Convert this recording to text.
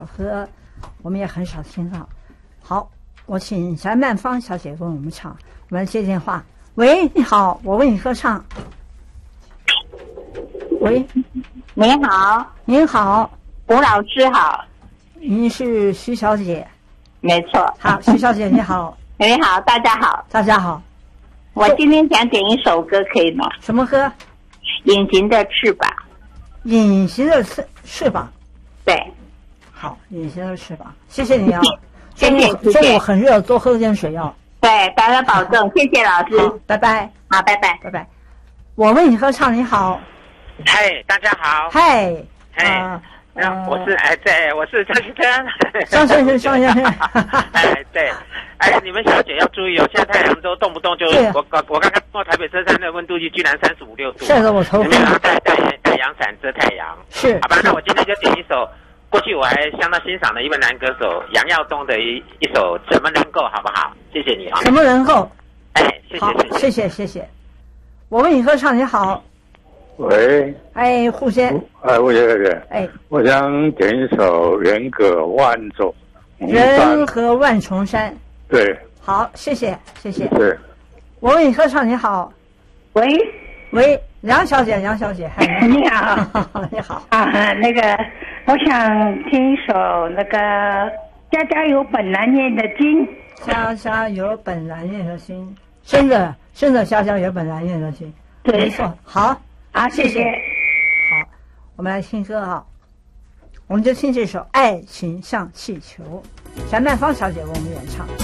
和我们也很少听到。好，我请翟曼芳小姐为我们唱。我们接电话。喂，你好，我为你合唱。喂， 您好， 您好， 吴老师好， 您是徐小姐。 没错。 好，徐小姐你好。 你好，大家好， 大家好。 我今天想点一首歌，可以吗？ 什么歌？ 隐形的翅膀。 隐形的翅膀。 对。 好，隐形的翅膀，谢谢你啊。 谢谢。 中午很热，多喝点水哦。 对，打个保重，谢谢老师。 好，拜拜。 好，拜拜， 拜拜。我为你合唱，你好。 嗨，大家好。 嗨。 我是张先生。 张先生，张先生。 哎，对。哎，你们小姐要注意哦，现在太阳都动不动就我刚刚到台北车站的温度计居然35、6度， 晒得我头你们要带阳伞遮太阳。 是。 好吧，那我今天就点一首过去我还相当欣赏的一位男歌手杨耀东的一首《怎么能够》，好不好？谢谢你啊。 怎么能够？ 哎，谢谢。我为你合唱，你好。 喂。 哎，胡先。 胡先生。 哎， 我想点一首《人隔万重山》。 人和万重山。 对。 好，谢谢。 对。 我为你合唱，你好。 喂， 梁小姐， 你好。 你好啊，那个，我想听一首那个家家有本难念的经。 家家有本难念的经，真的家家有本难念的经。 对， 没错。好， 谢谢。 好，我们来听歌啊，我们就听这首《爱情像气球》，翟曼芳小姐为我们演唱。